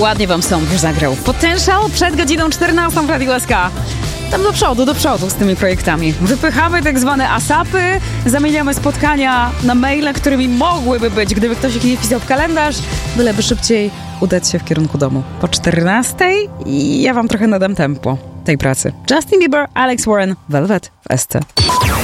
Ładnie wam Sąd już zagrał. Potential przed godziną 14 w Radiu SK. Tam do przodu z tymi projektami. Wypychamy tak zwane ASAPy, zamieniamy spotkania na maile, którymi mogłyby być, gdyby ktoś ich nie wpisał w kalendarz, byleby szybciej udać się w kierunku domu. Po 14 i ja wam trochę nadam tempo tej pracy. Justin Bieber, Alex Warren, Velvet w SC.